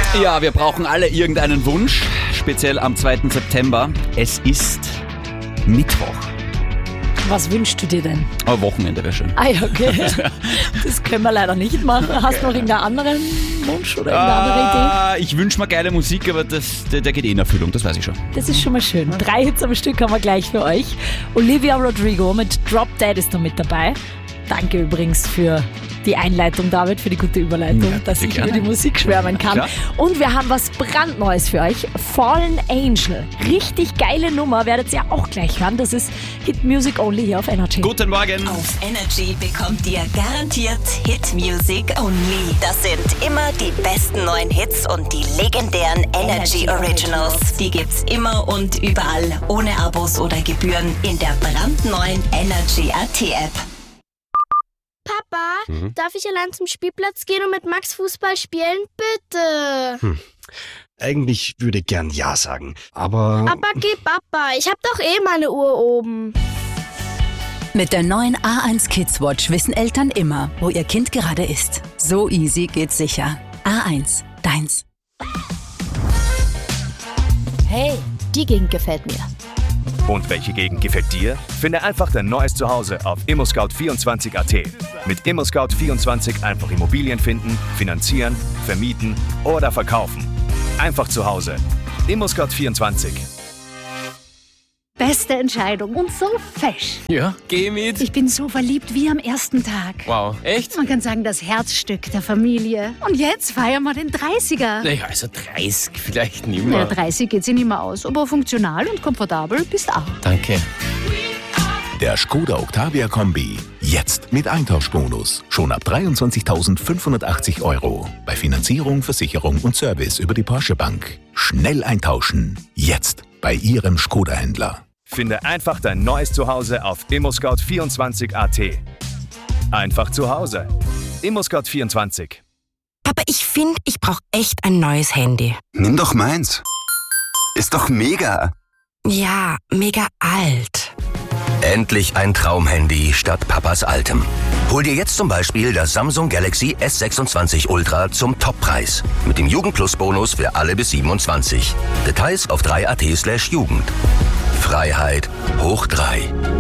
Ja, wir brauchen alle irgendeinen Wunsch, speziell am 2. September. Es ist Mittwoch. Was wünschst du dir denn? Aber Wochenende wäre schön. Ah ja, okay. Das können wir leider nicht machen. Hast du noch irgendeinen anderen Wunsch oder irgendeine andere Idee? Ich wünsche mir geile Musik, aber der geht in Erfüllung, das weiß ich schon. Das ist schon mal schön. 3 Hits am Stück haben wir gleich für euch. Olivia Rodrigo mit Drop Dead ist noch mit dabei. Danke übrigens für die Einleitung, David, für die gute Überleitung, Ja, dass ich gerne. über die Musik schwärmen kann. Klar. Und wir haben was brandneues für euch. Fallen Angel. Richtig geile Nummer, werdet ihr auch gleich hören. Das ist Hit Music Only hier auf Energy. Guten Morgen. Auf Energy bekommt ihr garantiert Hit Music Only. Das sind immer die besten neuen Hits und die legendären Energy Originals. Die gibt's immer und überall, ohne Abos oder Gebühren in der brandneuen Energy AT App. Papa, darf ich allein zum Spielplatz gehen und mit Max Fußball spielen? Bitte. Eigentlich würde ich gern Ja sagen, aber... Aber geh Papa, ich hab doch eh meine Uhr oben. Mit der neuen A1 Kids Watch wissen Eltern immer, wo ihr Kind gerade ist. So easy geht's sicher. A1, deins. Hey, die Gegend gefällt mir. Und welche Gegend gefällt dir? Finde einfach dein neues Zuhause auf ImmoScout24.at. Mit ImmoScout24 einfach Immobilien finden, finanzieren, vermieten oder verkaufen. Einfach zu Hause. ImmoScout24. Beste Entscheidung und so fesch. Ja, geh mit. Ich bin so verliebt wie am ersten Tag. Wow, echt? Man kann sagen, das Herzstück der Familie. Und jetzt feiern wir den 30er. Naja, also 30 vielleicht nicht Ja, mehr. 30 geht sich nicht mehr aus, aber funktional und komfortabel bist auch. Danke. Der Skoda Octavia Kombi. Jetzt mit Eintauschbonus. Schon ab 23.580 €. Bei Finanzierung, Versicherung und Service über die Porsche Bank. Schnell eintauschen. Jetzt bei Ihrem Skoda-Händler. Finde einfach dein neues Zuhause auf ImmoScout24.at. Einfach zu Hause. ImmoScout24. Papa, ich finde, ich brauche echt ein neues Handy. Nimm doch meins. Ist doch mega. Ja, mega alt. Endlich ein Traumhandy statt Papas altem. Hol dir jetzt zum Beispiel das Samsung Galaxy S26 Ultra zum Toppreis. Mit dem Jugend-Plus-Bonus für alle bis 27. Details auf 3.at/Jugend. Freiheit hoch 3.